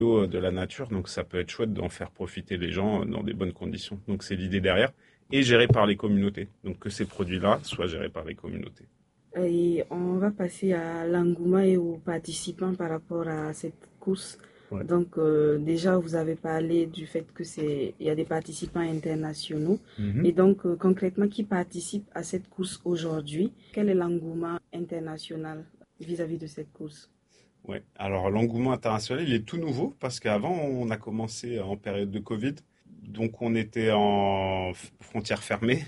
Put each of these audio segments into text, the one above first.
de la nature, donc ça peut être chouette d'en faire profiter les gens dans des bonnes conditions. Donc c'est l'idée derrière, et géré par les communautés. Donc que ces produits-là soient gérés par les communautés. Et on va passer à l'engouement et aux participants par rapport à cette course. Ouais. Donc déjà, vous avez parlé du fait que il y a des participants internationaux. Et Mhm. donc concrètement, qui participe à cette course aujourd'hui? Quel est l'engouement international vis-à-vis de cette course? Ouais. Alors l'engouement international, il est tout nouveau parce qu'avant on a commencé en période de Covid, donc on était en frontières fermées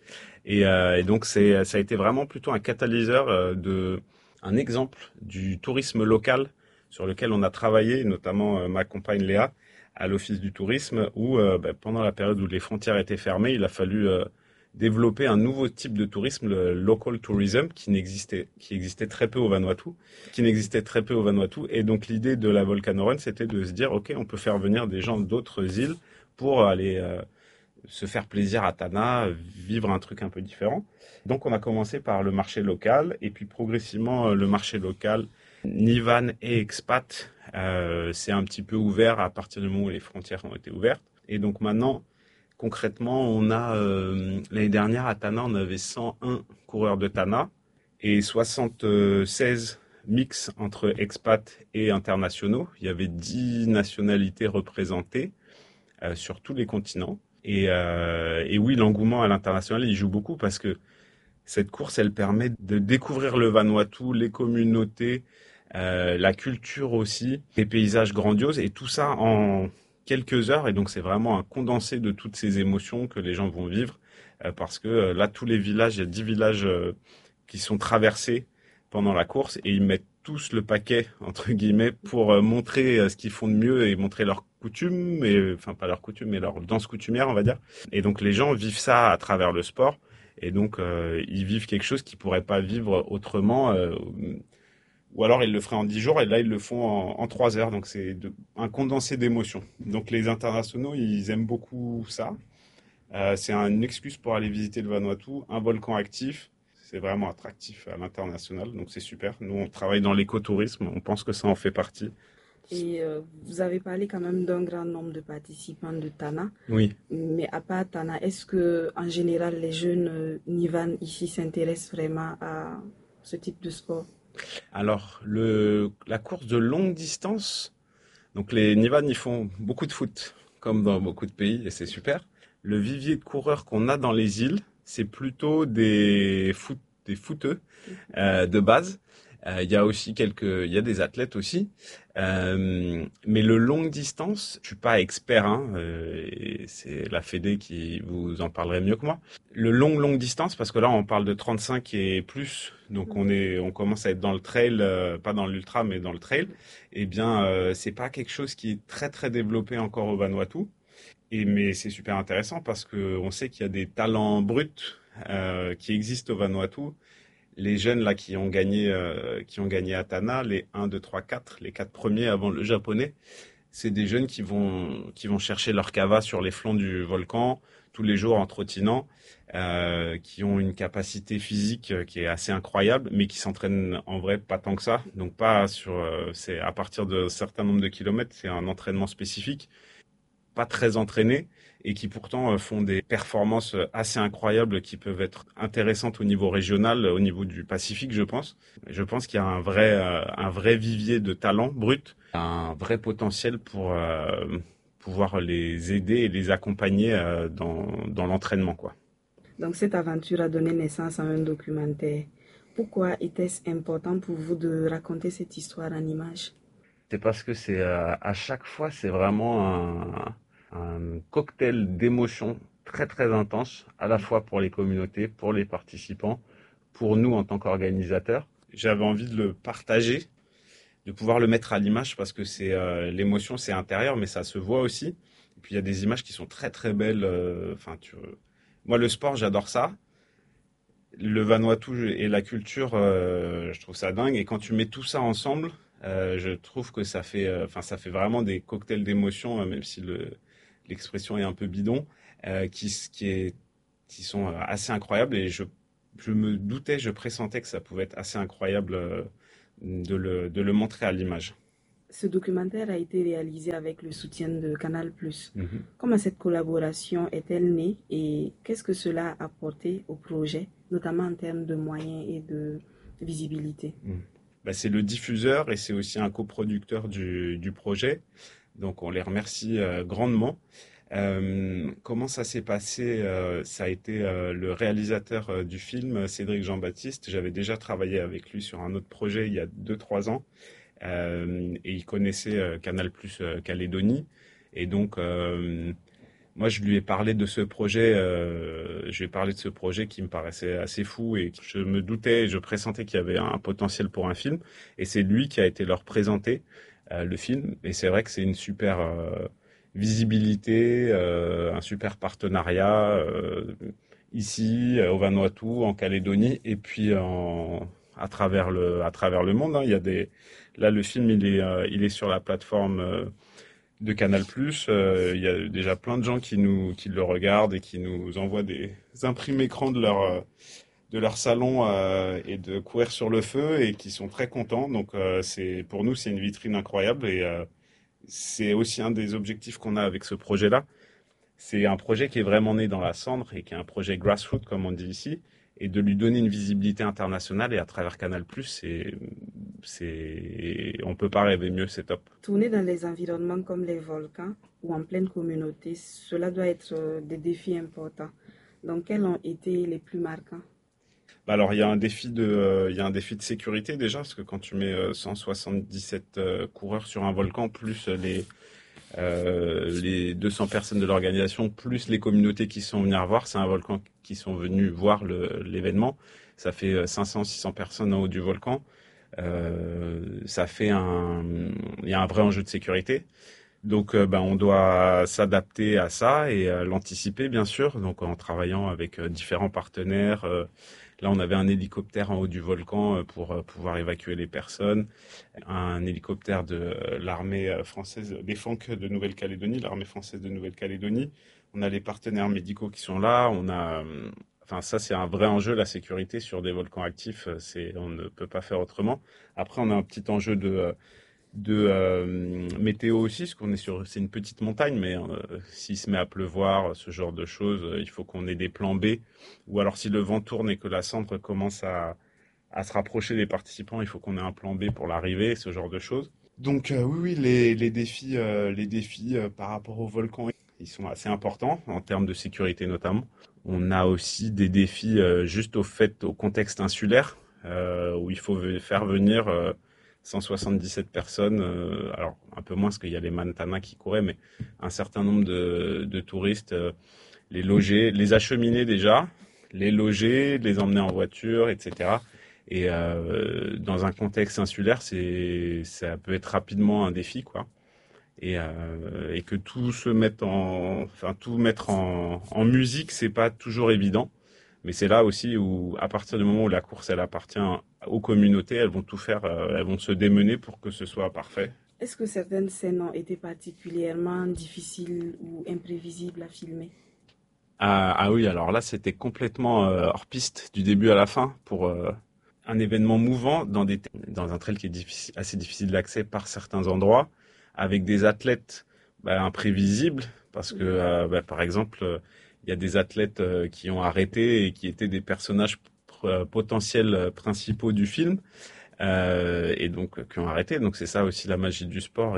et donc ça a été vraiment plutôt un catalyseur un exemple du tourisme local sur lequel on a travaillé, notamment ma compagne Léa à l'Office du tourisme où pendant la période où les frontières étaient fermées, il a fallu développer un nouveau type de tourisme, le local tourism, qui existait très peu au Vanuatu. Et donc l'idée de la Volcano Run, c'était de se dire, ok, on peut faire venir des gens d'autres îles pour aller se faire plaisir à Tana, vivre un truc un peu différent. Donc on a commencé par le marché local, et puis progressivement le marché local, Nivan et expat, c'est un petit peu ouvert à partir du moment où les frontières ont été ouvertes. Et donc maintenant, concrètement, on a l'année dernière à Tana, on avait 101 coureurs de Tana et 76 mix entre expats et internationaux. Il y avait 10 nationalités représentées sur tous les continents. Et oui, l'engouement à l'international, il joue beaucoup parce que cette course, elle permet de découvrir le Vanuatu, les communautés, la culture aussi, les paysages grandioses, et tout ça en quelques heures. Et donc, c'est vraiment un condensé de toutes ces émotions que les gens vont vivre, parce que là, tous les villages, il y a 10 villages qui sont traversés pendant la course, et ils mettent tous le paquet, entre guillemets, pour montrer ce qu'ils font de mieux et montrer leurs coutumes, enfin pas leurs coutumes, mais leurs danses coutumières, on va dire. Et donc, les gens vivent ça à travers le sport. Et donc, ils vivent quelque chose qu'ils pourraient pas vivre autrement. Ou alors, ils le feraient en 10 jours, et là, ils le font en 3 heures. Donc, un condensé d'émotions. Donc, les internationaux, ils aiment beaucoup ça. C'est une excuse pour aller visiter le Vanuatu, un volcan actif. C'est vraiment attractif à l'international, donc c'est super. Nous, on travaille dans l'écotourisme, on pense que ça en fait partie. Et vous avez parlé quand même d'un grand nombre de participants de Tana. Oui. Mais à part Tana, est-ce que en général les jeunes Nivan ici s'intéressent vraiment à ce type de sport? Alors, la course de longue distance, donc les Nivan, ils font beaucoup de foot, comme dans beaucoup de pays, et c'est super. Le vivier de coureurs qu'on a dans les îles, c'est plutôt des footeux de base. Il y a aussi il y a des athlètes aussi. Mais le longue distance, je suis pas expert, hein, et c'est la Fédé qui vous en parlerait mieux que moi. Le longue distance, parce que là on parle de 35 et plus, donc on commence à être dans le trail, pas dans l'ultra, mais dans le trail. Eh bien, c'est pas quelque chose qui est très très développé encore au Vanuatu. Mais c'est super intéressant parce que on sait qu'il y a des talents bruts qui existent au Vanuatu. Les jeunes là qui ont gagné à Tana, les 1, 2, 3, 4, les 4 premiers avant le japonais, c'est des jeunes qui vont chercher leur cava sur les flancs du volcan tous les jours en trottinant, qui ont une capacité physique qui est assez incroyable, mais qui s'entraînent en vrai pas tant que ça. Donc pas sur, c'est à partir d'un certain nombre de kilomètres, c'est un entraînement spécifique, pas très entraînés et qui pourtant font des performances assez incroyables qui peuvent être intéressantes au niveau régional, au niveau du Pacifique, je pense. Je pense qu'il y a un vrai vivier de talent brut, un vrai potentiel pour pouvoir les aider et les accompagner dans l'entraînement, quoi. Donc cette aventure a donné naissance à un documentaire. Pourquoi était-ce important pour vous de raconter cette histoire en images? C'est parce que c'est à chaque fois, c'est vraiment un cocktail d'émotions très très intense, à la fois pour les communautés, pour les participants, pour nous en tant qu'organisateurs. J'avais envie de le partager, de pouvoir le mettre à l'image parce que c'est l'émotion, c'est intérieur, mais ça se voit aussi. Et puis il y a des images qui sont très très belles. Moi, le sport, j'adore ça. Le Vanuatu et la culture, je trouve ça dingue. Et quand tu mets tout ça ensemble, je trouve que ça fait vraiment des cocktails d'émotions, même si l'expression est un peu bidon, qui sont assez incroyables. Et je me doutais, je pressentais que ça pouvait être assez incroyable de le montrer à l'image. Ce documentaire a été réalisé avec le soutien de Canal+. Mhm. Comment cette collaboration est-elle née et qu'est-ce que cela a apporté au projet, notamment en termes de moyens et de visibilité? Mhm. Bah, c'est le diffuseur et c'est aussi un coproducteur du projet. Donc on les remercie grandement. Comment ça s'est passé? Ça a été le réalisateur du film, Cédric Jean-Baptiste. J'avais déjà travaillé avec lui sur un autre projet il y a 2, 3 ans. Et il connaissait Canal Plus Calédonie. Et donc, moi, je lui ai parlé de ce projet. Je lui ai parlé de ce projet qui me paraissait assez fou et je me doutais, je pressentais qu'il y avait un potentiel pour un film. Et c'est lui qui a été leur présenter le film. Et c'est vrai que c'est une super visibilité, un super partenariat ici au Vanuatu, en Calédonie, et puis à travers le monde. Hein. Il y a des Là, le film, il est sur la plateforme de Canal+. Il y a déjà plein de gens qui le regardent et qui nous envoient des imprimés écrans de leur salon et de courir sur le feu et qui sont très contents. Donc, pour nous, c'est une vitrine incroyable et c'est aussi un des objectifs qu'on a avec ce projet-là. C'est un projet qui est vraiment né dans la cendre et qui est un projet grassroots, comme on dit ici, et de lui donner une visibilité internationale et à travers Canal+, on peut pas rêver mieux, c'est top. Tourner dans des environnements comme les volcans ou en pleine communauté, cela doit être des défis importants. Donc, quels ont été les plus marquants? Bah alors il y a un défi de sécurité déjà, parce que quand tu mets 177 coureurs sur un volcan, plus les 200 personnes de l'organisation, plus les communautés qui sont venues voir, c'est un volcan qui sont venus voir l'événement. Ça fait 500, 600 personnes en haut du volcan. Il y a un vrai enjeu de sécurité. Donc, on doit s'adapter à ça et l'anticiper, bien sûr. Donc, en travaillant avec différents partenaires. Là, on avait un hélicoptère en haut du volcan pour pouvoir évacuer les personnes. Un hélicoptère de l'armée française, des FANC de Nouvelle-Calédonie, l'armée française de Nouvelle-Calédonie. On a les partenaires médicaux qui sont là. Enfin, ça, c'est un vrai enjeu, la sécurité sur des volcans actifs. On ne peut pas faire autrement. Après, on a un petit enjeu de météo aussi, parce c'est une petite montagne, mais s'il se met à pleuvoir, ce genre de choses, il faut qu'on ait des plans B. Ou alors si le vent tourne et que la cendre commence à se rapprocher des participants, il faut qu'on ait un plan B pour l'arrivée, ce genre de choses. Donc oui, les défis par rapport au volcan, ils sont assez importants en termes de sécurité notamment. On a aussi des défis juste au contexte insulaire, où il faut faire venir 177 personnes, alors un peu moins parce qu'il y a les Mantana qui couraient, mais un certain nombre de touristes, les loger, les acheminer déjà, les loger, les emmener en voiture, etc. Et dans un contexte insulaire, ça peut être rapidement un défi, quoi. Et que tout mettre en musique, c'est pas toujours évident. Mais c'est là aussi où, à partir du moment où la course, elle appartient aux communautés, elles vont tout faire, elles vont se démener pour que ce soit parfait. Est-ce que certaines scènes ont été particulièrement difficiles ou imprévisibles à filmer? Ah oui, alors là, c'était complètement hors piste du début à la fin pour un événement mouvant dans un trail qui est assez difficile d'accès par certains endroits, avec des athlètes imprévisibles, parce que par exemple, il y a des athlètes qui ont arrêté et qui étaient des personnages potentiels principaux du film. Et donc qui ont arrêté. Donc c'est ça aussi la magie du sport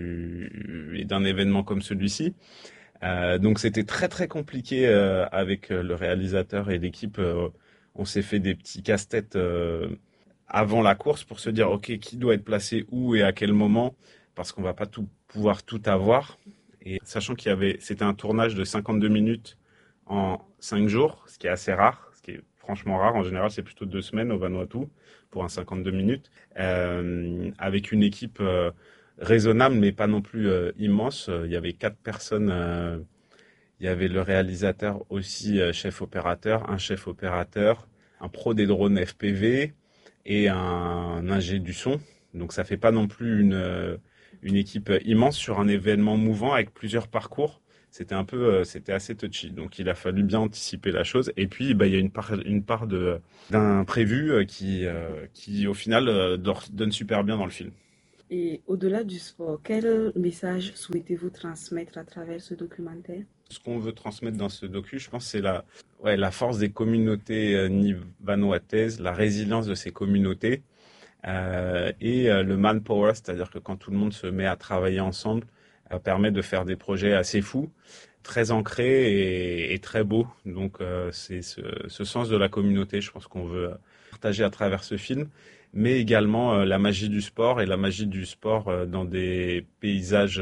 et d'un événement comme celui-ci. Donc c'était très très compliqué avec le réalisateur et l'équipe. On s'est fait des petits casse-têtes avant la course pour se dire ok qui doit être placé où et à quel moment parce qu'on va pas pouvoir tout avoir. Et sachant c'était un tournage de 52 minutes en 5 jours, ce qui est assez rare, ce qui est franchement rare. En général, c'est plutôt 2 semaines au Vanuatu pour un 52 minutes, avec une équipe raisonnable, mais pas non plus immense. Il y avait 4 personnes. Il y avait le réalisateur aussi, chef opérateur, un chef opérateur, un pro des drones FPV et un ingé du son. Donc ça fait pas non plus une équipe immense sur un événement mouvant avec plusieurs parcours. C'était assez touchy. Donc il a fallu bien anticiper la chose. Et puis il y a une part d'un prévu qui au final leur donne super bien dans le film. Et au-delà du sport, quel message souhaitez-vous transmettre à travers ce documentaire? Ce qu'on veut transmettre dans ce docu, je pense, c'est la force des communautés vanuataises, la résilience de ces communautés et le manpower, c'est-à-dire que quand tout le monde se met à travailler ensemble, permet de faire des projets assez fous, très ancrés et très beaux. Donc c'est ce sens de la communauté, je pense qu'on veut partager à travers ce film, mais également la magie du sport et la magie du sport dans des paysages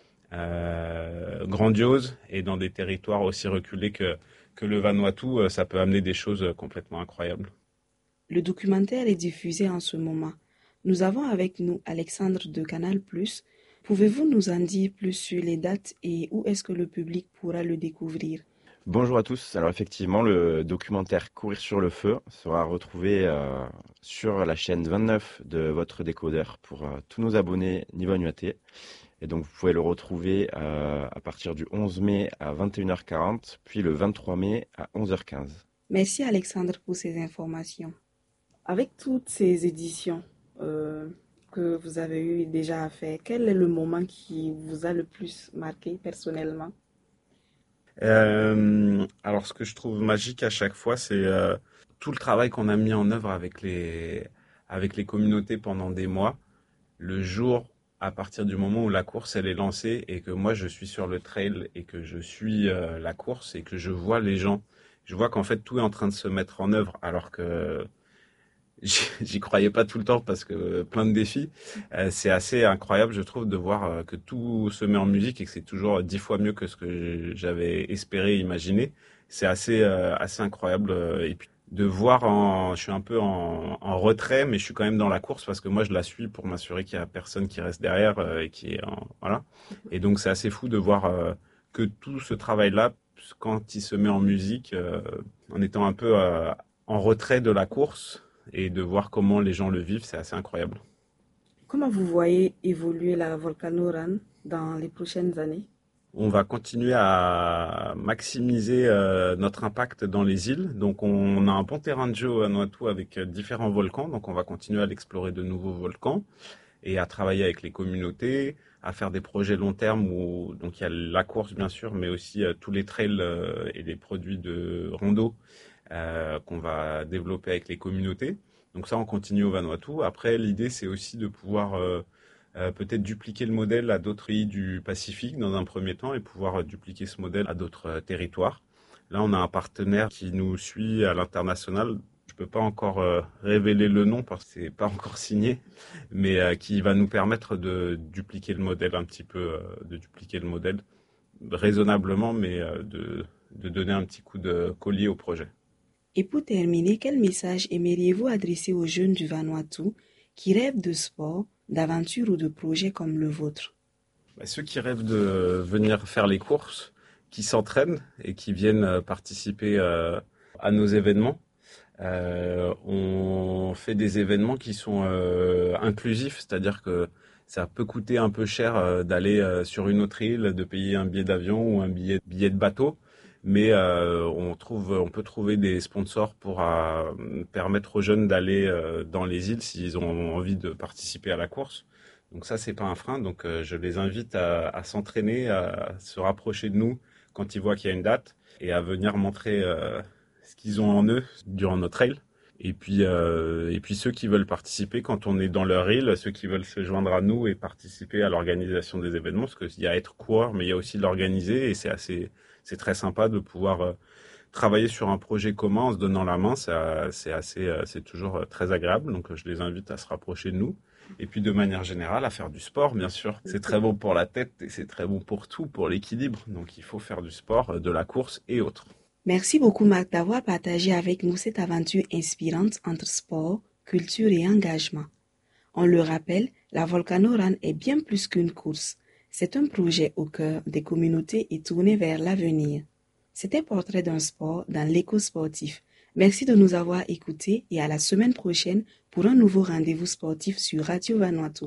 grandioses et dans des territoires aussi reculés que le Vanuatu, ça peut amener des choses complètement incroyables. Le documentaire est diffusé en ce moment. Nous avons avec nous Alexandre de Canal+. Pouvez-vous nous en dire plus sur les dates et où est-ce que le public pourra le découvrir? Bonjour à tous. Alors effectivement, le documentaire Courir sur le feu sera retrouvé sur la chaîne 29 de votre décodeur pour tous nos abonnés niveau vanuatais. Et donc vous pouvez le retrouver à partir du 11 mai à 21h40, puis le 23 mai à 11h15. Merci Alexandre pour ces informations. Avec toutes ces éditions que vous avez eu déjà à faire, quel est le moment qui vous a le plus marqué personnellement? Alors ce que je trouve magique à chaque fois, c'est tout le travail qu'on a mis en œuvre avec les communautés pendant des mois. Le jour, à partir du moment où la course elle est lancée et que moi je suis sur le trail et que je suis la course et que je vois les gens, je vois qu'en fait tout est en train de se mettre en œuvre alors que j'y croyais pas tout le temps parce que plein de défis. C'est assez incroyable, je trouve, de voir que tout se met en musique et que c'est toujours 10 fois mieux que ce que j'avais espéré imaginer. C'est assez incroyable. Et puis de voir je suis un peu en retrait, mais je suis quand même dans la course parce que moi je la suis pour m'assurer qu'il y a personne qui reste derrière et qui est voilà. Et donc c'est assez fou de voir que tout ce travail-là, quand il se met en musique, en étant un peu en retrait de la course, et de voir comment les gens le vivent, c'est assez incroyable. Comment vous voyez évoluer la Volcano Run dans les prochaines années? On va continuer à maximiser notre impact dans les îles. Donc on a un bon terrain de jeu à Vanuatu avec différents volcans. Donc on va continuer à l'explorer de nouveaux volcans et à travailler avec les communautés, à faire des projets long terme où donc il y a la course bien sûr, mais aussi tous les trails et les produits de rando qu'on va développer avec les communautés. Donc ça, on continue au Vanuatu. Après, l'idée, c'est aussi de pouvoir peut-être dupliquer le modèle à d'autres pays du Pacifique dans un premier temps et pouvoir dupliquer ce modèle à d'autres territoires. Là, on a un partenaire qui nous suit à l'international. Je peux pas encore révéler le nom parce que c'est pas encore signé, mais qui va nous permettre de dupliquer le modèle un petit peu, de dupliquer le modèle raisonnablement, mais de donner un petit coup de collier au projet. Et pour terminer, quel message aimeriez-vous adresser aux jeunes du Vanuatu qui rêvent de sport, d'aventure ou de projets comme le vôtre? Ceux qui rêvent de venir faire les courses, qui s'entraînent et qui viennent participer à nos événements. On fait des événements qui sont inclusifs, c'est-à-dire que ça peut coûter un peu cher d'aller sur une autre île, de payer un billet d'avion ou un billet de bateau. Mais on peut trouver des sponsors pour permettre aux jeunes d'aller dans les îles s'ils ont envie de participer à la course. Donc ça, c'est pas un frein. Donc je les invite à s'entraîner, à se rapprocher de nous quand ils voient qu'il y a une date et à venir montrer ce qu'ils ont en eux durant notre trail. Et puis ceux qui veulent participer quand on est dans leur île, ceux qui veulent se joindre à nous et participer à l'organisation des événements, parce qu'il y a être coureur, mais il y a aussi l'organiser et c'est très sympa de pouvoir travailler sur un projet commun en se donnant la main. C'est toujours très agréable. Donc je les invite à se rapprocher de nous. Et puis de manière générale à faire du sport, bien sûr. C'est très bon pour la tête et c'est très bon pour tout, pour l'équilibre. Donc il faut faire du sport, de la course et autres. Merci beaucoup Marc d'avoir partagé avec nous cette aventure inspirante entre sport, culture et engagement. On le rappelle, la Volcano Run est bien plus qu'une course. C'est un projet au cœur des communautés et tourné vers l'avenir. C'était Portrait d'un sport dans l'éco sportif. Merci de nous avoir écoutés et à la semaine prochaine pour un nouveau rendez-vous sportif sur Radio Vanuatu.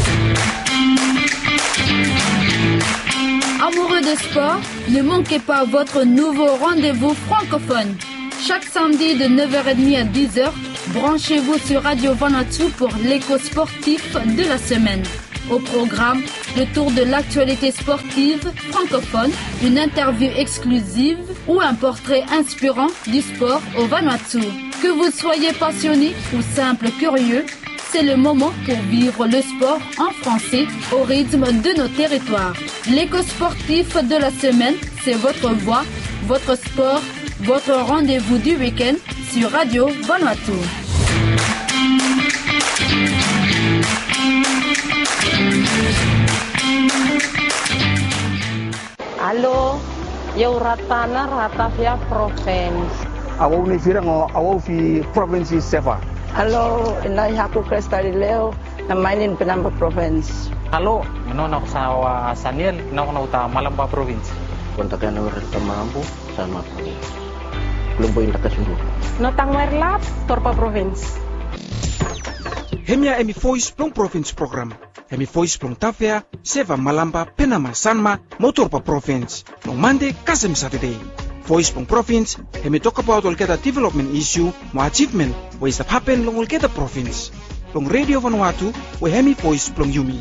Amoureux de sport, ne manquez pas votre nouveau rendez-vous francophone. Chaque samedi de 9h30 à 10h, branchez-vous sur Radio Vanuatu pour l'éco sportif de la semaine. Au programme, le tour de l'actualité sportive francophone, une interview exclusive ou un portrait inspirant du sport au Vanuatu. Que vous soyez passionné ou simple curieux, c'est le moment pour vivre le sport en français au rythme de nos territoires. L'écho sportif de la semaine, c'est votre voix, votre sport, votre rendez-vous du week-end sur Radio Vanuatu. Halo, eu ratana ratavia province. Awo ni firang awo fi province Sefa. Halo, inay haku Kristalileo na mainin Penamba province. Halo, nono sa Saniel, nono ta Malamba province. Kontakan orang Tamambu sama province. Belum poin takasungguh. Notang Merlap, Torpa province. Hemia emi voice plong province program. Hemi voice plong Tafea, Seva Malamba, Penama, Sanma, Motorpa province. Long Monday, Kasem Saturday. Voice plong province, hemi talk about Olgeta development issue, mo achievement, what is happen long Olgeta province. Long Radio Vanuatu, we hemi voice plong Yumi.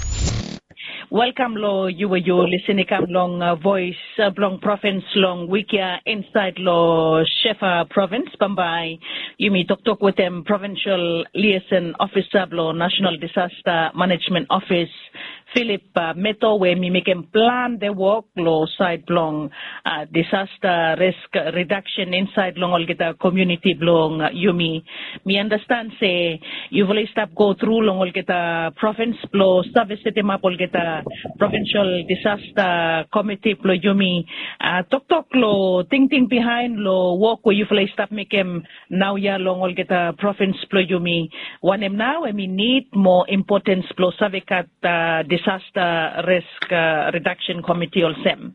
Welcome lo you listening kam long voice long province long wikia inside lo Shefa province Pambai Yumi talk with them provincial liaison officer lo National Disaster Management Office Philip Meto where me make him plan the work lo side long disaster risk reduction inside long Olgeta community long Yumi. Me understand say you will stop go through long Olgeta province lo service tema Olgeta provincial disaster committee lo Yumi. Talk lo ting behind lo work where you will stop make him now ya long Olgeta province lo Yumi. One em now I mean need more importance lo savekat disaster risk reduction committee or SEM.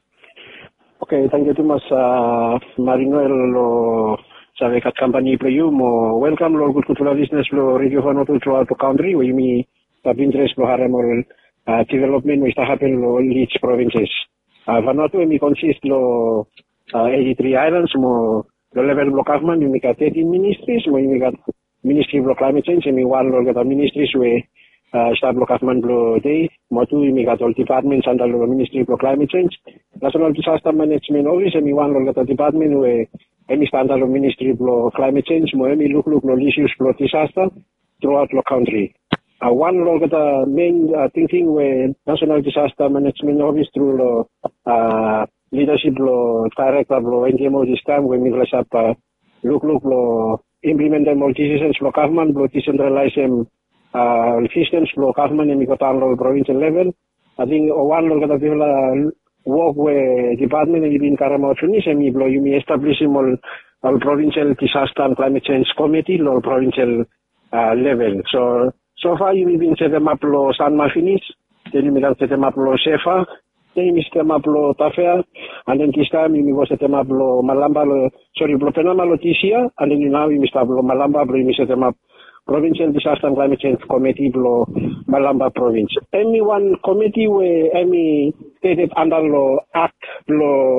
Okay, thank you too much, Marinoel lo savekat company pro you mo welcome lo good cultural business lo Radio Vanuatu throughout the country where me have interest lo haramol development which happen lo each provinces. Vanuatu me consist lo 83 islands mo lo level lo government me got 13 ministries mo me got Ministry of Climate Change me one lo got ministries where staff lo government lo day mo tu me got all departments under lo Ministry of Climate Change. National Disaster Management Office me one lo got department where me stand under lo Ministry of Climate Change mo me look lo issues lo disaster throughout the country. One lo got main thinking where National Disaster Management Office through lo leadership lo director lo NGMO this time when me glass up look lo implement them all decisions lo government lo decentralize them systems lo government and me got on lo provincial level. I think one lo got work where department and in Karama Tunis and me lo you me establish all provincial disaster and climate change committee lo provincial level. So far you been set them up lo San Mafinis, then you set them up lo Shefa, then you set them up lo Tafea, and then this time you set them up lo Malamba lo Penama lo Tisia, and then now you start lo Malamba, you set them up Provincial Disaster and Climate Change Committee lo Malamba Province. Any one committee where any stated under lo act lo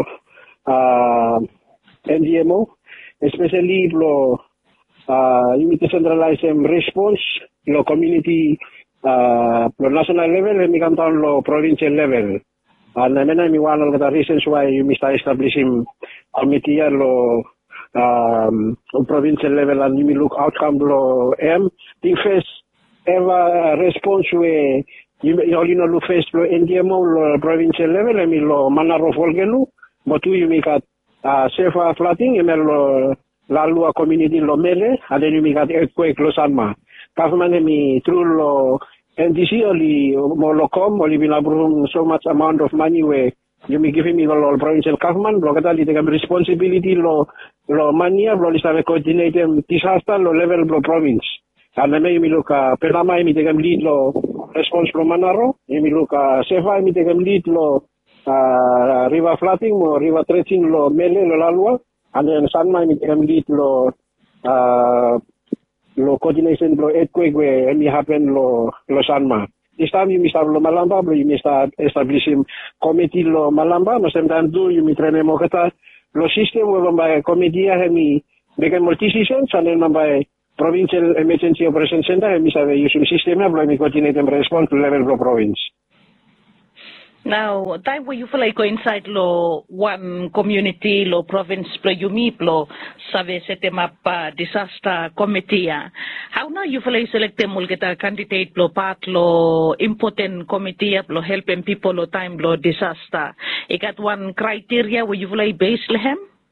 NGMO, especially lo you need to centralize them response lo community lo national level and we come down lo provincial level. And I mean one of the reasons why you must establish him committee lo provincial level and you look outcome lo the first ever response where you know lo first lo NGMO lo provincial level and lo manaro folgelu but you make safer flooding and lo Lalua community lo mele, and then you got earthquake lo Sanma. Government me through lo NDC only mo locom only been approving so much amount of money where you me giving me lo provincial government lo kata take responsibility lo money lo lista coordinate disaster lo level lo province. And then me look Penama me take lead lo response lo Manaro, me look Sefa me take lead lo river flooding or river dredging lo mele lo Lalua. And then Sanma me lead lo coordination lo earthquake where any happen lo Sanma. This time you must have lo Malamba, but you must establishing committee lo Malamba. No same time do you must train mo kata lo system where by committee have me make more decisions and then by Provincial Emergency Operation Center, emi save usum sistema, blo emi coordinate response to level blo province. Now, time where you feel like go inside lo one community, lo province, lo yumi, lo save setting up disaster committee. How now you feel like select them will get a candidate, lo part, lo important committee, lo helping people, lo time, lo disaster. You got one criteria where you feel like base lehem?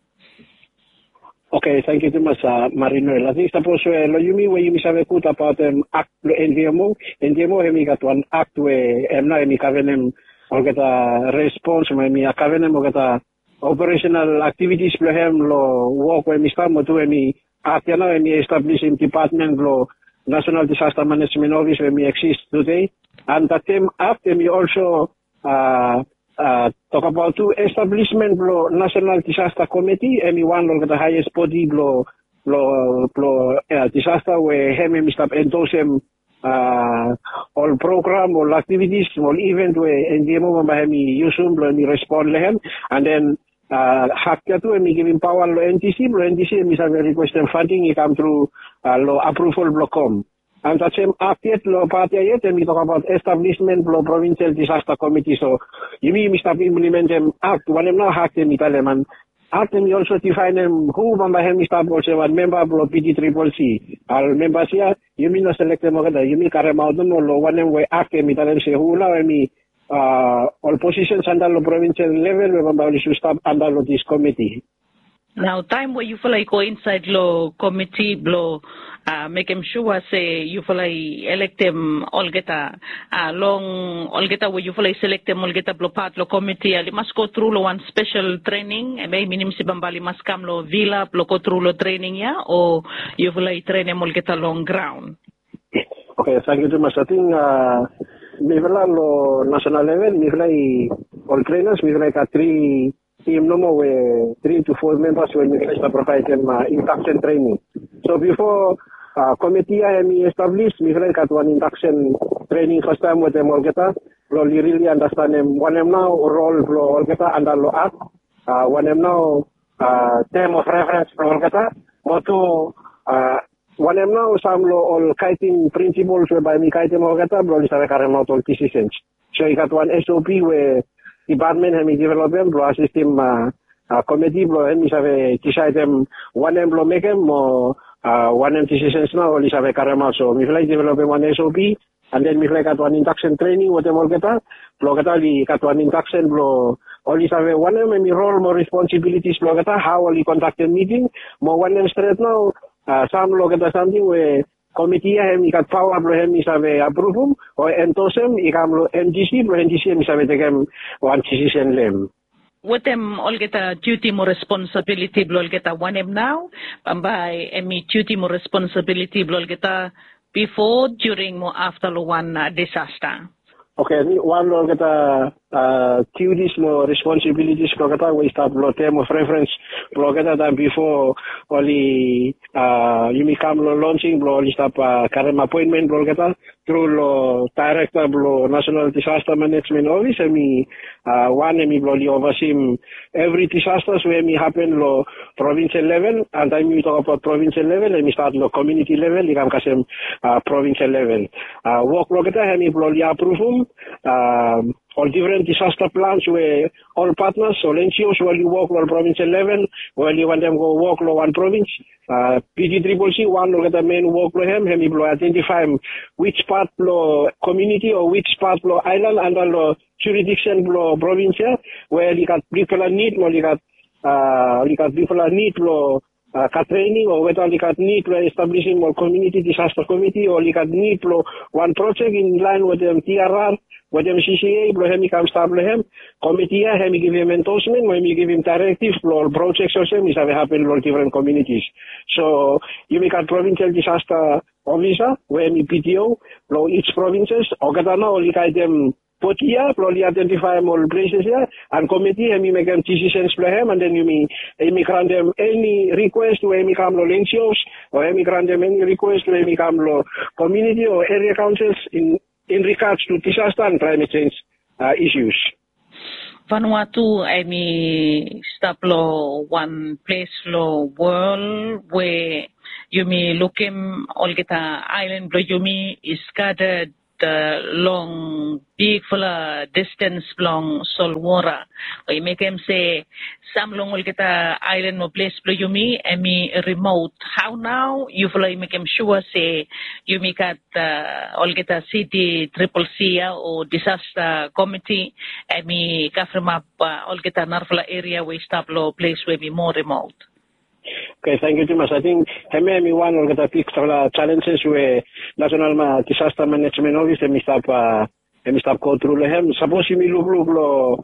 Okay, thank you too much, Marinel. I think suppose lo yumi where yumi save put about act lo NDMO emi got one act where emna emi kavenem Olgeta response mi akavene mogeta operational activities plehem lo work we mi stamo tu mi atiana mi establishing department lo National Disaster Management Office we mi exist today, and that time after mi also talk about two establishment lo National Disaster Committee emi one lo the highest body lo disaster we hem mi stop endosem all program, all activities, all event where NDMO mahami usum lo respond lehem, and then hakya tu mi giving power lo NTC mi save request and funding it come through lo approval blocom. And that same update lo party yet mi talk about establishment lo provincial disaster committee, so yumi mi start implement them act one now hakya mi taleman. After we also define who mambahem staff also one member of PD3C. Our members here, you mean select them over you mean Karamaudum or one way after me tell them say who allow me all positions under the provincial level, remember you should stop under this committee. Now time where you feel like go inside lo committee blow make them sure say you feel like elect them all get long all get where you feel like select them all get blow part lo committee they must go through lo one special training and may minim si bambali must come lo villa blow go through lo training ya or you feel like train them all get along ground. Okay, thank you too much. I think me vela lo national level me vela all trainers me vela three team no more 3 to 4 members when we first provide them induction training. So before committee I am established, we got one induction training first time with them all get really understand them. One them now role all get under lo act. One them now term of reference all get moto one them now some lo all kiting principles whereby me kiting all get bro is a current all decisions. So you got one SOP where department hemi development blo system committee blo hemi save decide them one them blo make them or one them decisions now only save karama, so me like develop one SOP and then me like got one induction training what them all get blo get ali got one induction blo only save one them me role more responsibilities blo get how only conduct a meeting more one them straight now some lo get something where committee hemi kat power bro hemi save approve or entosem ikam lo NDC hemi save tegem one decision lem. What them all get a duty more responsibility blo get a one em now by emi duty more responsibility blo get a before during more after lo one disaster. Okay, one lo get a duties more responsibilities blo get a we start blo term of reference blo get a than before only you become lo launching blo only start current appointment blo get a through lo director blo National Disaster Management Office emi one emi blo li oversee every disasters where me happen lo provincial level, and then we talk about provincial level emi start lo community level ikam kasem provincial level work lo get a emi blo li approve all different disaster plans where all partners, all NGOs, while you work on provincial level, while you want them go work on one province, PD3C, one look at the main work for him will identify which part lo community or which part lo island under lo jurisdiction lo province, where you got people need, or you got people need lo training, or whether you got need to establishing more community disaster committee, or you got need lo one project in line with them TRR, with them CCA, blo hemi come start him committee hemi give him endorsement, when you give him directive for projects or something is have happen in different communities. So you make a provincial disaster officer, where me PTO, blo each provinces, or gatana or like them put here, probably identify all places here, and committee and me make them decisions for him, and then you grant them any request to any come lo NGOs, or grant them any request to any come lo community or area councils in regards to disaster and climate change issues. Vanuatu, stop lo one place lo world where Yumi Lukim Olgeta Island Blo Yumi is scattered long big full distance long Solwara. We make him say some long Olgeta Island no place Blo Yumi emi remote. How now you follow make him sure say you make at Olgeta City Triple C or disaster committee emi kafrema Olgeta Narfla area we stop low place where be more remote. Okay, thank you too much. I think me one of the big challenges where national disaster management office and stop go through them. Suppose you lo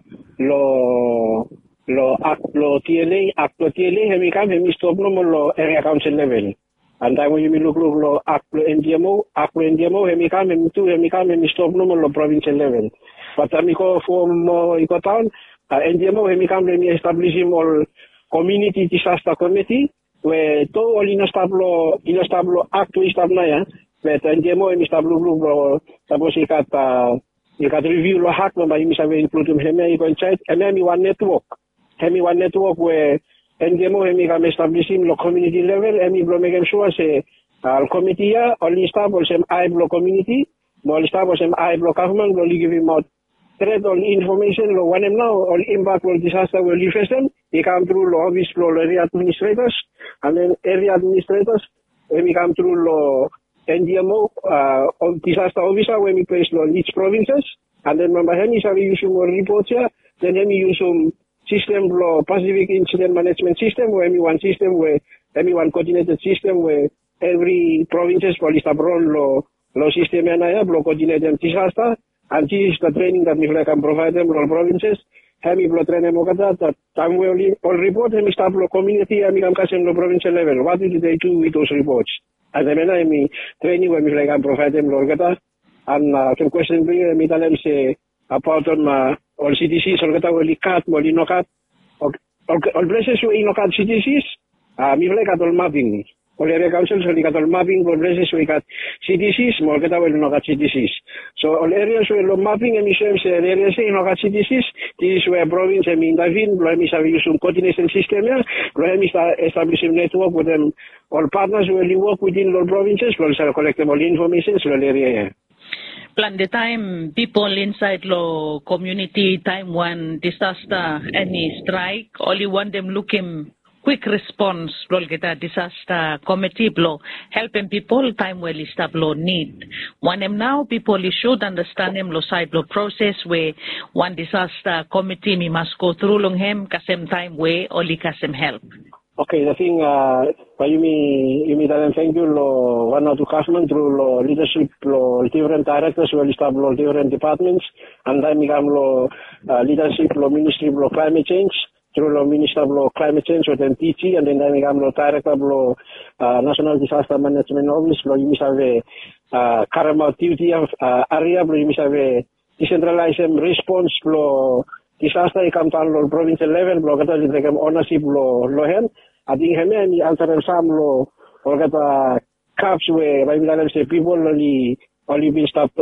TLA hemi come hemi stop lo area council level. And then when you lo NDMO hemi come hemi stop lo provincial level. But amico from Iko town NDMO hemi come hemi establish all community disaster committee where to all inostablo act to istabna ya but NDMO hemi stablo lo suppose you got review lo hack no by misave include hemi go inside and hemi one network where NDMO hemi come establishing lo community level hemi blo make sure say al committee ya only establish sem I blo community mo establish sem I blo government lo give him out thread all information lo one now all impact will disaster will leave them they come through lo office lo area administrators and then area administrators when we come through lo NDMO disaster officer when we place lo each provinces and then remember hemi shall use more reports here then hemi use system lo Pacific incident management system where one system where one coordinated system where every provinces police abroad lo system ya lo coordinated disaster. And this is the training that we can provide them all provinces. Hemi blo train mo kata that time we all report hemi staff lo community hemi kam kasem lo provincial level. What do they do with those reports? And then hemi training when we can provide them lo kata. And some question be hemi tell them say about on all CTCs all kata will cut mo no cut. All places we no cut CTCs. Mi vle kat all mapping. All area councils we got all mapping. All places we got CTCs. Mo kata will no cut CTCs. So all areas where lo mapping emissions areas no cut CTCs. This is where province intervene. Lo hemi have use coordination system here. Lo hemi establish a network with them. All partners will work within all provinces. Lo shall collect them all information. So all area here. Plan the time people inside lo community time one disaster any strike only want them looking quick response blow get a disaster committee blow helping people time well blow need one them now people should understand them lo side blow process where one disaster committee me must go through long him kasem time way only kasem help. Okay, the thing, you mean that thank you, one or two government through leadership, different directors, will establish different departments, and then become leadership, ministry, climate change, through minister, climate change, with MTG, and then become director, national disaster management office, you must have a Karama duty area, you must have a decentralized response, disaster come down lo provincial level, kata they can ownership lo hen. I think hemi alternate some lo kata caps where by say people only been talk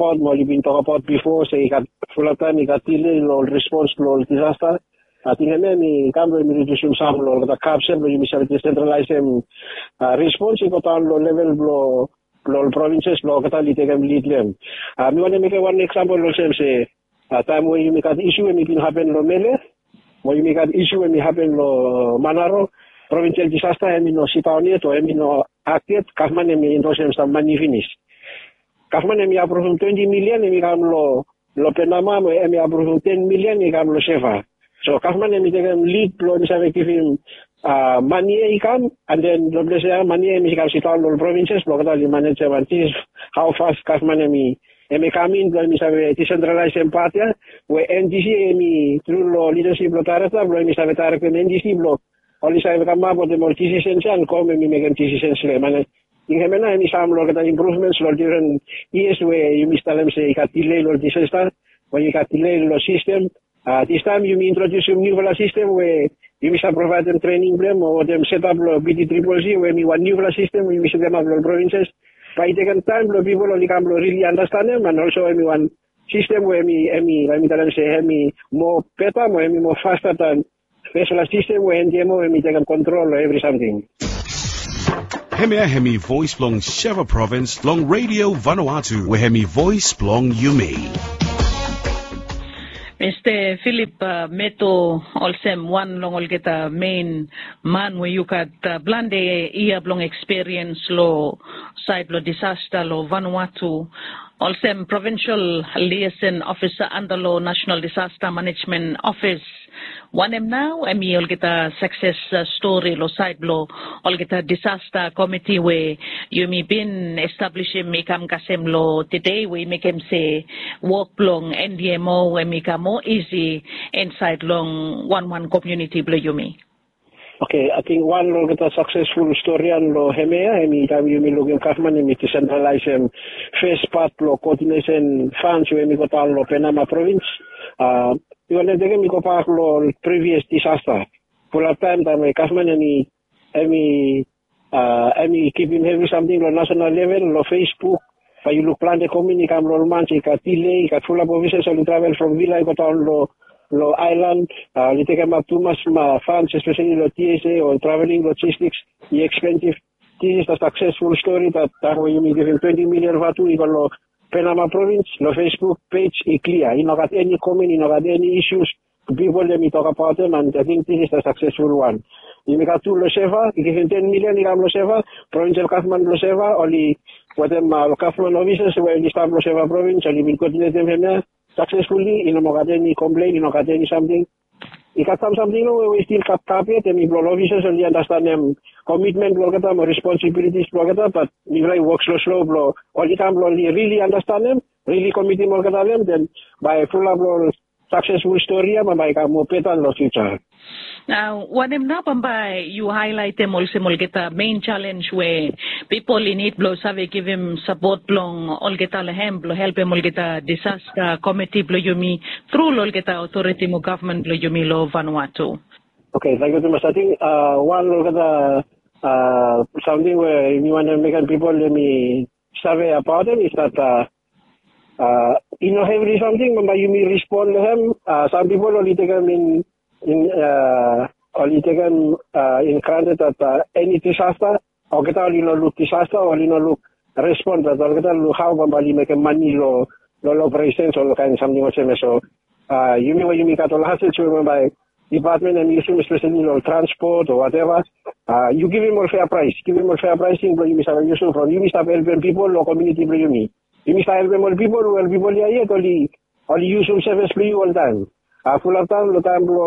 about before say got full of time got delay lo response lo disaster. I think hemi come we reduce some lo kata caps lo you must decentralize response ko down lo level lo provinces lo kata they can lead them. Me want to make one example lo say time when you make an issue when it happen lo Mele, when you make an issue when it happen lo Manaro, provincial disaster, I mean no sitaonia to I mean no acted, Kafman and me in those some money finish. Kafman and me approve 20 million, and me come lo Penama, and me approve 10 million, and come lo Shefa. So Kafman and me take him lead, lo me give him money he come, and then lo bless money and me come sit down lo provinces, lo kata manage this how fast Kafman and me. Me come in, we have a decentralized empathy, where NDC, through law leadership, we have a direct NDC block. Only say we come up with the more decisions and come and make decisions. And you have some improvements or different years where you must tell them say, you got delay or disaster, when you got delay or system. This time you introduce a new system where you must provide them training them or them set up BT-CCC, where you want new system, we must them up provinces. By taking time, people only come really understand them, and also one system where me more better, more faster than special system where NDMO we take control every something. Hemi voice blong Sheva province long radio Vanuatu we hemi voice blong Yumi. Mr. Philip Meto olsem one long olgeta main man we you kat blande ia blong experience lo side lo disaster lo Vanuatu olsem provincial liaison officer under lo National Disaster Management Office. One now, emi olgeta success story lo side lo olgeta disaster committee we you me been establishing me kam kasem lo today we make him say work long NDMO we make more easy inside long one community blo you me. Okay, I think one olgeta successful story and lo hemea emi kam you me login kafman emi decentralize first part lo coordination funds we me kota lo Penama province. You want to go back to previous disaster. For a time, the government any keeping heavy something on national level, on Facebook. But you look plan the community, come roll man, you got delay, you got full of officers, so you travel from Villa, you got on lo island. You take them up too much funds, especially lo TSA or traveling logistics, expensive. This is a successful story that way you may give him 20 million vatu, you got Penama province, no Facebook page is clear. You not got any comment, you not got any issues. People let me talk about them, and I think this is a successful one. You make a 2 Loseva, you give him 10 million, you have Loseva, provincial government Loseva, only what them government officers were in the Stab Loseva province, and you will coordinate them here successfully. You not got any complaint, you not got any something. You got something, we still cap it, and you officers only understand them commitment, responsibilities, but we work slow, all the time, only really understand them, really commit them, then by full of successful story, by more better in the future. Now, what you highlight them also get main challenge where people in it blow have give him support long all get lehem blow help him all get disaster committee blow you me through all get authority mo government blow you me lo Vanuatu. Okay, thank you so much. I think one look at something where you want to make people let me survey about them is that every something when you may respond to them. Some people only take them only taken in granted that any disaster or get only look disaster or look respond that or get look how somebody make money lo operations or kind something or so you mean when you make all hassle to by department and use especially transport or whatever you give him more fair price pricing but you miss have use from you miss have helping people or community bro you miss have more people well people here only use some service for you all time full of time,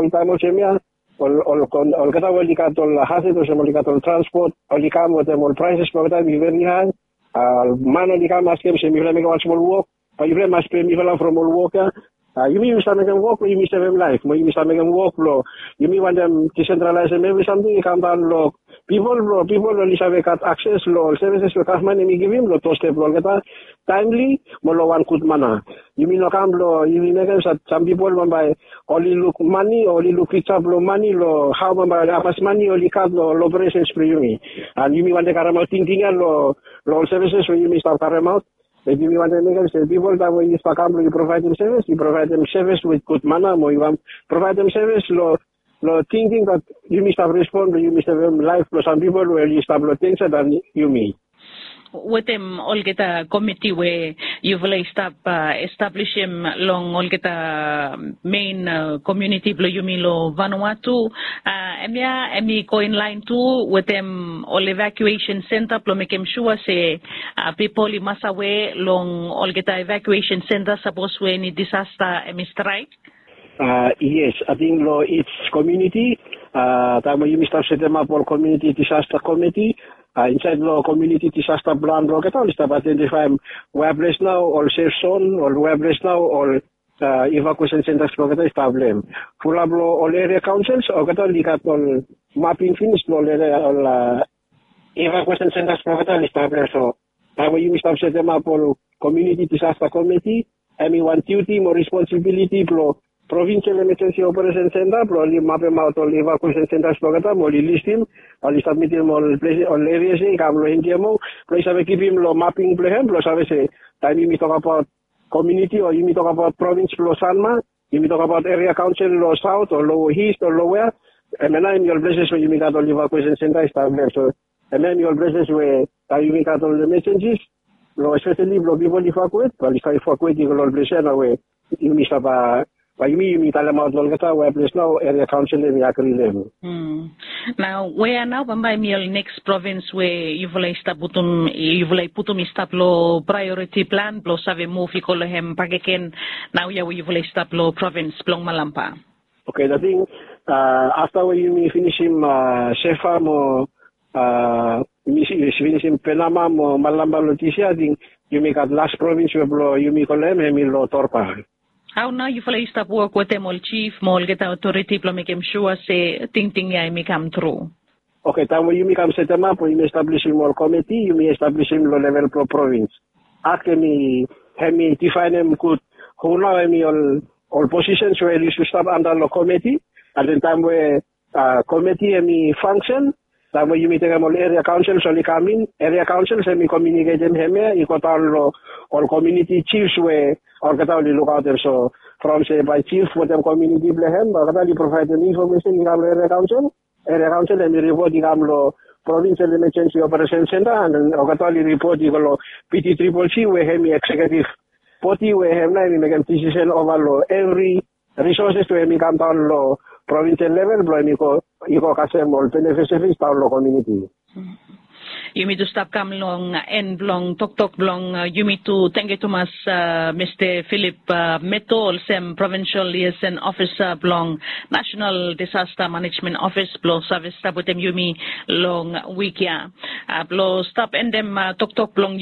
all kata wali katol hasil to semua katol transport, all kam with them all prices per time very high. Man all kam askem semi make one small walk, but you must pay me from all walker. You mean you start making walk, you miss them life, you miss making walk low. You mean want them decentralize and maybe something you come down low. People only have got access low services to government and give him low to step low kata timely molo one good mana. You mean no come low, you mean some people by only look money, only look it up low money low how by apas money only cut low operations for you and you mean want the caramel thinking low services when you miss out caramel. If you want to make them people that when you provide them service with good manner, or you provide them service, thinking that you must have respond, you must have life, some people will you stop things that you mean. With them all get a committee where you've establish him long all get a main community blow you mean lo Vanuatu emi go in line too with them all evacuation center blow make him sure say people in Masawe long all get a evacuation center suppose when any disaster strike. Yes, I think each community time you must have set them up all community disaster committee. Inside the community disaster plan rocket all start identify where place now or safe zone or where place now or evacuation centers rocket is problem. Full of all area councils or get all all mapping finished all evacuation centers rocket is problem. So now you must have set them up all community disaster committee. I mean one duty more responsibility pro provincial emergency operation center, probably map him out all evacuation centers, only list him, only submit him all places, all areas, come NDMO, plus have keep him mapping plan, plus have say, time you talk about community or you talk about province, Sanma, you talk about area council, south or low east or lower, and then in your places where you meet all evacuation center is there. So And then your places where you make out all the messages, especially block people if akwet, but if akwet you will place na where you miss up you meet alamat long kata where place now area council in yakri level. Now where now bambay miel next province where you will putum stop lo priority plan blo save move ikolohem pageken now you will stop lo province blong Malampa. Okay, the thing after when you finish him Shefa mo finish him Penama mo Malamba Lotisia, I think you make at last province where you make kolem lo Torpa. How now you follow stop work with them all chief, more get authority to make him sure say thing ya may come through. Okay, time when you make set them up, you may establish him all committee, you may establish him low level pro province. Ask me define him good who now me all positions where you should stop under the committee, and then time where committee me function. Time when you meet them all area councils only come in, area councils and me communicate them here, you got all community chiefs where or get only look out there. So from say by chief for them community blehem, but you provide the information in area council and you report in provincial emergency operation center and then Ogatali report you go PT3C where me executive party where him na make decision over every resources to me come down low provincial level, blo you go kasem all beneficiaries down low community. You need to stop come long and long talk long. You need to thank you to us, Mr. Philip Meto, sem provincial liaison officer long National Disaster Management Office blow service tabutem yumi long wikia blow stop and them talk long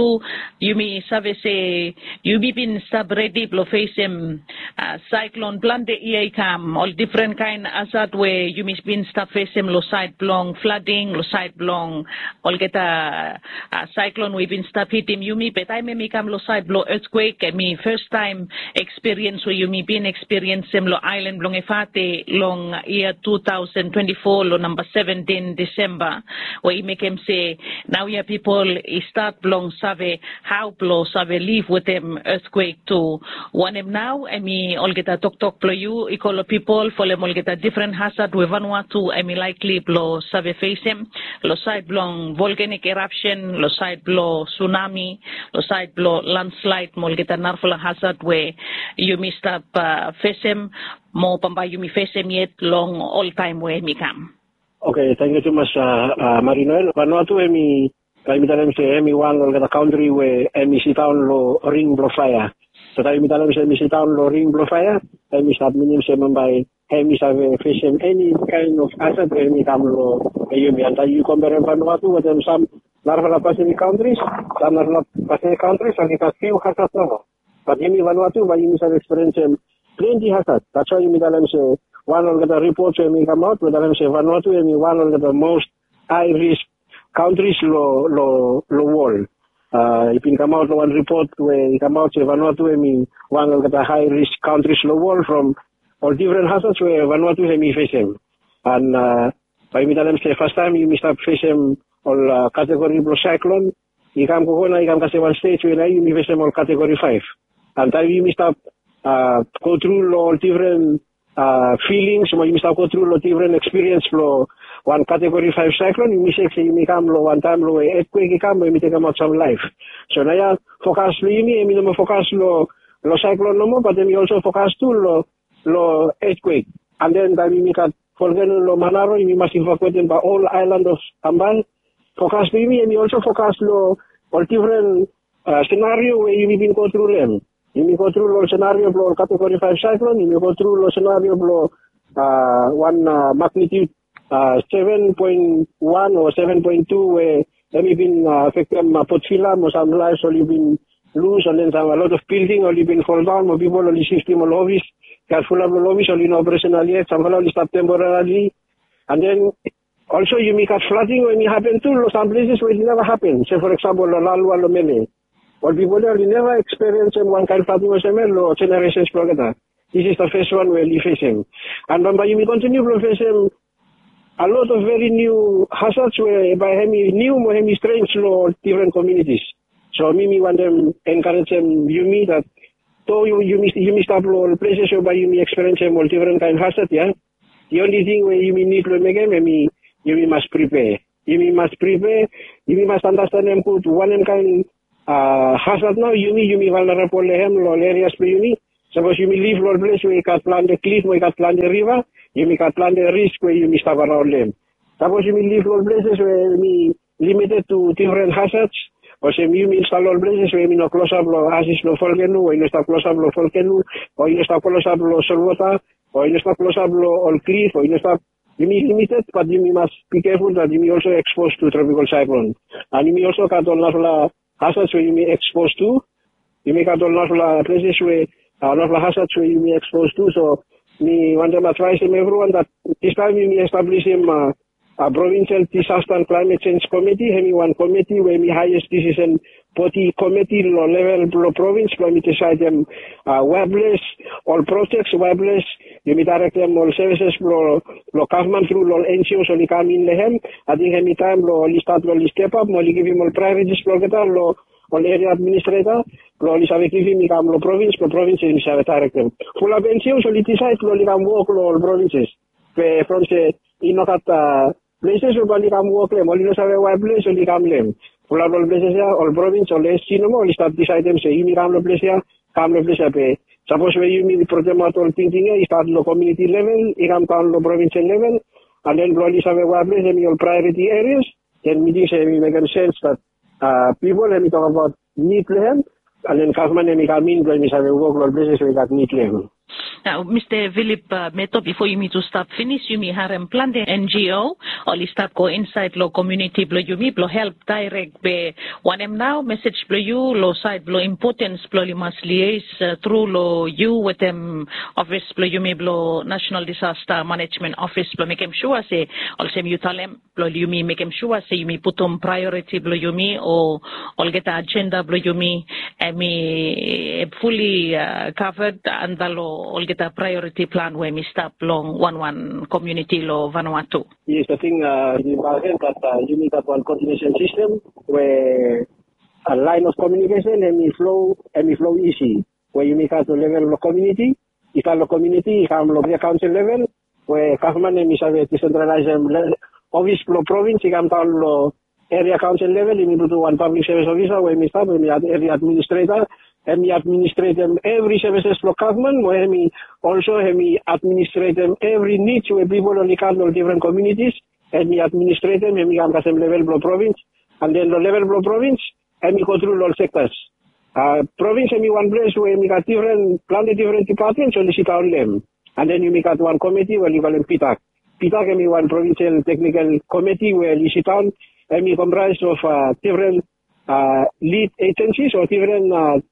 yumi service you been stop ready blow face him cyclone blande kam all different kind azad way you miss been stop face him low side long flooding low side long all get a cyclone we've been stop hit him yumi but I may come low side blow earthquake me first time experience where yumi been experience him low island long efate long year 2024 low number 17 December where he make him say now yeah people start long save how blow save live with them earthquake to one him now I mean all get a talk blow you equal people for them all get a different hazard we Vanuatu I mean likely blow save face him low side long volcanic eruption low side blow tsunami low side blow landslide mol get a narful hazard where you missed up face him more pamba you me face him yet long all time where me come. Okay, thank you so much, Marinoel. Vanuatu emi kami dalam se emi one all the country where emi si town lo ring blow fire. So kami dalam se emi si town lo ring blow fire. Emi start minim se membai emi save face any kind of hazard emi kam lo emi anta you compare Vanuatu with them some narvala Pacific countries, some narvala Pacific countries and it has few hazards no. But emi Vanuatu by emi have experience plenty hazard. That's why emi dalam se one of the reports when we come out, but I'm saying Vanuatu and one of the most high risk countries low wall. If you come out one report where you come out say Vanuatu and one of the high risk countries low wall from all different hazards where Vanuatu and me facing. And by me tell say first time you must have facing all category blow cyclone. You come you come say one stage where you me facing all category 5. And then you must have go through all different feelings, you must go through different experience flow. One category 5 cyclone, you must say you come one time low earthquake, you come take out some life. So now focus you no focus low cyclone no more, but then you also focus to low earthquake. And then you make a volcano low Manaro, you must evacuate them by all island of Ambal. Focus and you also focus low all different scenario where you even go through them. You may go through the scenario blow category 5 cyclone, you may go through the scenario blow one magnitude 7.1 or 7.2 where maybe been affected Port Phillip or some lives only been loose and then a lot of building only been fall down or people only system or office, careful of the office only in operational yet, some only stop temporarily. And then also you make a flooding when it happen too, some places where it never happened. Say for example, Lalwa Lomele. Well, people only never experience one kind of flooding or generations together. This is the first one we're facing. And when you continue to face a lot of very new hazards where by new strange law different communities. So me want them encourage them that though you must have all places where you may experience all different kind of hazard, yeah. The only thing where you need to make them you must prepare. You must prepare, you must understand and put one kind hazard now, you vulnerable lo areas for you. Suppose you live lo place where you can plan the cliff, where you can plan the river, you can plan the risk where you must have around them. Suppose you live lo places where you limited to different hazards, or say you install all places where you no close up lo asis lo volcano, or you stop close up lo volcano, or you stop close up lo salwater, or you stop close up lo all cliff, or you stop. You may limited, but you must be careful that you may also exposed to tropical cyclone. And you may also cut all the hazards where you may exposed to. You may cut all the places where hazards where you may exposed to. So, me want to advise everyone that this time you may establish a provincial disaster and climate change committee. One committee where the highest decision body committee lo level lo province lo decide them wireless all projects wireless you may direct them all services lo government through lo NGOs so come in lehem I think any time lo start lo step up mo give him all priorities lo kita lo all area administrator lo save give him lo province in save direct them full of NGOs so decide lo come work lo provinces from say inokata places lo come work le mo save wireless so come lem all places all province all cinema all start decide them say you come place pe suppose where you mean project all thinking you start lo community level you come down lo provincial level and then probably have a place in your priority areas then meeting say we make sense that people let me talk about need level and then government let me come in when we have a work all places we got need level. Now, Mr. Philip Meto, before you to stop finish, you may have a plan the NGO or start go inside lo community blo you may help direct be one now message blo you lo side blo importance blo you must liaise through lo you with them office blo you may blo National Disaster Management Office blo make them sure say also you tell them blo you may make them sure say you may put on priority blo you may or all get agenda blo you may fully covered and the lo all get a priority plan where we stop long one community lo Vanuatu. Yes, I think that you need that one coordination system where a line of communication and we flow easy. Where you make at the level of community, if the community you have the council level where government and have a decentralized office lo province, you can down lo area council level, you need to do one public service officer where we start when we have area administrator. And we administrate them every services for government, where we also administrate them every niche where people only come from different communities, and we administrate them and we come to the level of province, and then the level of province, and we go through all sectors. Province and we one place where we got different departments, only sit on them. And then you make out one committee where you call them PITAC. PITAC and we one provincial technical committee where you sit on, and we comprise of different lead agencies or different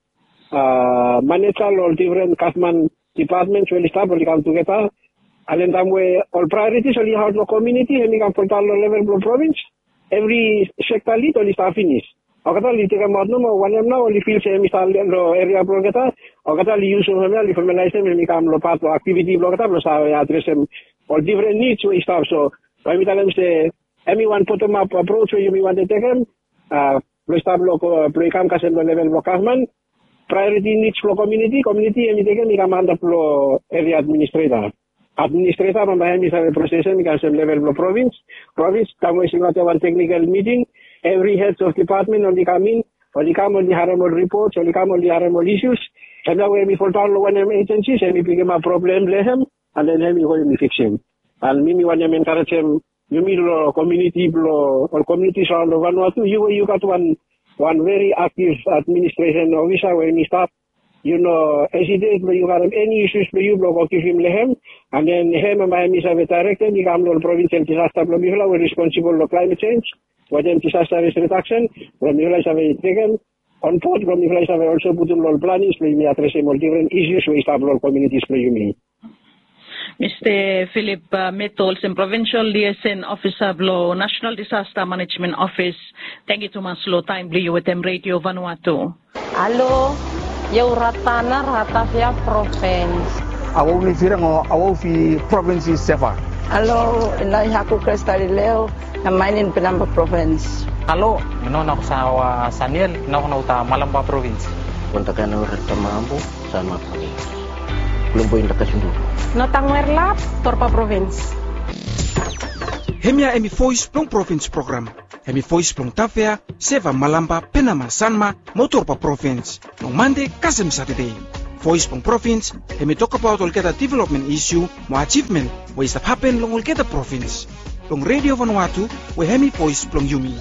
managerial or different government departments will start will come together and then where all priorities only have the community and we can put all the level of province every sector lead only start finish okata li take out no one now only feel say misal lo area blogata okata li use no me formalize me kam lo part activity blogata lo sa address all different needs we start so by me tell them say everyone put them up approach where you want to take them lo start lo kam kasen lo level of government priority needs for community and we take me command of area administrator member me have process me can level of province come we have one technical meeting every heads of department only come in only come only have more reports only come only have more issues and now we for all one agencies and we pick him a problem lehem and then we go and fix him and me one encourage him you mean community or communities around the Vanuatu you got one very active administration officer when he start, hesitate when you have any issues for you, give him lehem, and then him and my have a director, he come to provincial disaster from Mihula, we're responsible for climate change, for then disaster risk reduction, from Mihula have a taken on board, from Mihula have also put on all plannings, we may address all different issues, we start all communities for you. Mr. Philip Meto, Provincial Liaison Officer Blo National Disaster Management Office. Thank you too much lo time bli with them Radio Vanuatu. Alo, yung ratana ratafia province. Awo ni firang awo fi province sefa. Alo, inay haku Cristalileo na mainin Penamba province. Alo, nono sa Saniel, nono ta Malamba province. Punta ka na Tamambo, sama province. Belum poin dekat sini. Notang Merlap, Torpa province. Hemia emi voice plong province program. Hemi voice plong tafea, seva malamba penama sanma motor pa province. No Monday kasem Saturday. Voice plong province, hemi talk about olketa development issue, mo achievement, what is happen long olketa province. Long Radio Vanuatu, we hemi voice plong yumi.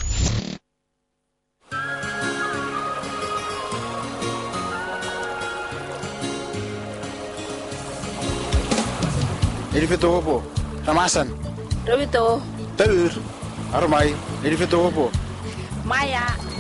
Elifeto hopo, Ramasan. Robito. Taur, Armai, Elifeto hopo. Maya.